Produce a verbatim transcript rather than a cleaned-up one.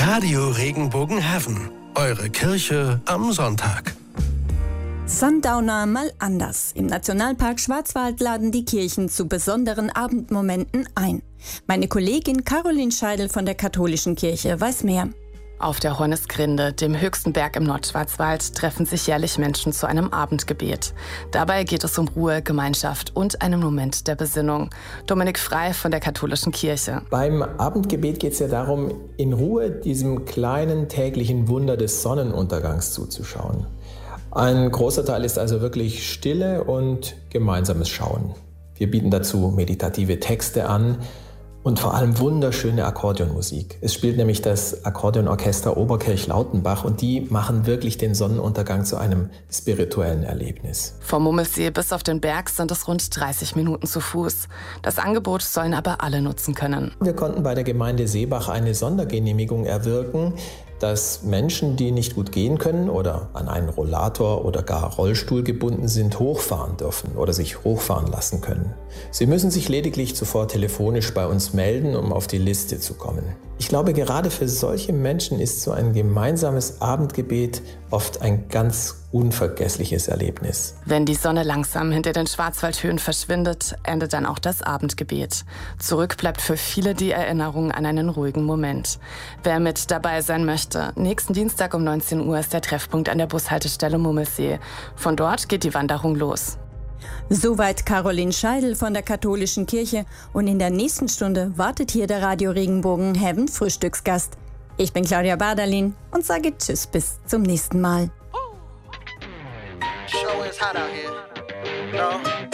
Radio Regenbogen Heaven. Eure Kirche am Sonntag. Sundowner mal anders. Im Nationalpark Schwarzwald laden die Kirchen zu besonderen Abendmomenten ein. Meine Kollegin Caroline Scheidel von der Katholischen Kirche weiß mehr. Auf der Hornisgrinde, dem höchsten Berg im Nordschwarzwald, treffen sich jährlich Menschen zu einem Abendgebet. Dabei geht es um Ruhe, Gemeinschaft und einen Moment der Besinnung. Dominik Frei von der Katholischen Kirche. Beim Abendgebet geht es ja darum, in Ruhe diesem kleinen täglichen Wunder des Sonnenuntergangs zuzuschauen. Ein großer Teil ist also wirklich Stille und gemeinsames Schauen. Wir bieten dazu meditative Texte an und vor allem wunderschöne Akkordeonmusik. Es spielt nämlich das Akkordeonorchester Oberkirch-Lautenbach und die machen wirklich den Sonnenuntergang zu einem spirituellen Erlebnis. Vom Mummelsee bis auf den Berg sind es rund dreißig Minuten zu Fuß. Das Angebot sollen aber alle nutzen können. Wir konnten bei der Gemeinde Seebach eine Sondergenehmigung erwirken, dass Menschen, die nicht gut gehen können oder an einen Rollator oder gar Rollstuhl gebunden sind, hochfahren dürfen oder sich hochfahren lassen können. Sie müssen sich lediglich zuvor telefonisch bei uns melden, um auf die Liste zu kommen. Ich glaube, gerade für solche Menschen ist so ein gemeinsames Abendgebet oft ein ganz unvergessliches Erlebnis. Wenn die Sonne langsam hinter den Schwarzwaldhöhen verschwindet, endet dann auch das Abendgebet. Zurück bleibt für viele die Erinnerung an einen ruhigen Moment. Wer mit dabei sein möchte, nächsten Dienstag um neunzehn Uhr ist der Treffpunkt an der Bushaltestelle Mummelsee. Von dort geht die Wanderung los. Soweit Caroline Scheidel von der Katholischen Kirche und in der nächsten Stunde wartet hier der Radio Regenbogen Heaven Frühstücksgast. Ich bin Claudia Bardalin und sage Tschüss bis zum nächsten Mal. Show is hot out here. No.